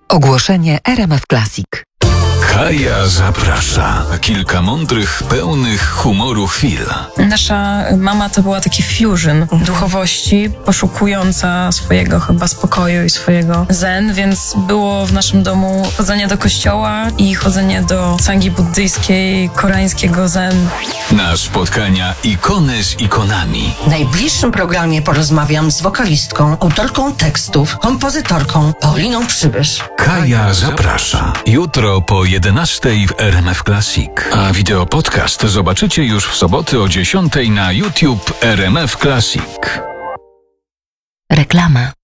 Ogłoszenie RMF Classic. Kaja zaprasza. Kilka mądrych, pełnych humoru chwil. Nasza mama to była taki fusion duchowości, poszukująca swojego chyba spokoju i swojego zen, więc było w naszym domu chodzenie do kościoła i chodzenie do sangi buddyjskiej, koreańskiego zen. Na spotkania ikony z ikonami. W najbliższym programie porozmawiam z wokalistką, autorką tekstów, kompozytorką Pauliną Przybysz. Kaja zaprasza. Jutro po 11:00 w RMF Classic. A wideo podcast zobaczycie już w soboty o 10:00 na YouTube RMF Classic. Reklama.